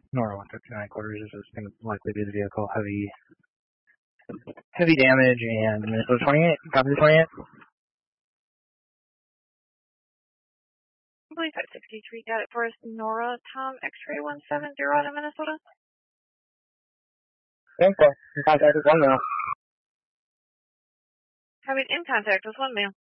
Nora 159 quarters is just going to likely be the vehicle. Heavy damage, and Minnesota 28. Copy the 28. I believe 563 got it for us. Nora, Tom, X-ray 170 out of Minnesota. Okay, so in contact with 1 male. Having in contact with 1 male.